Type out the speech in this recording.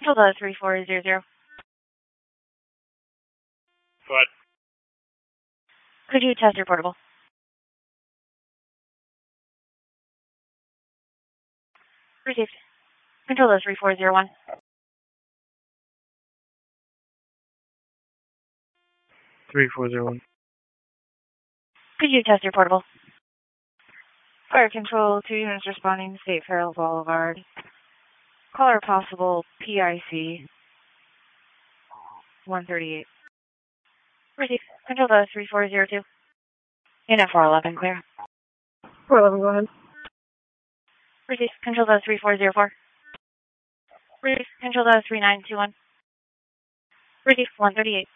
Control the 3400. What? Could you test your portable? Received. Control the 3401. 3401. Could you test your portable? Fire Control, 2 units responding, State Farrell Boulevard. Caller possible PIC 138. Received. Control the 3402. Unit 411, clear. 411, go ahead. Received. Control the 3404. Received. Control the 3921. Received. 138.